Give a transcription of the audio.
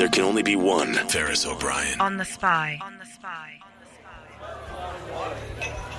there can only be one Ferris O'Brien. On the Spy.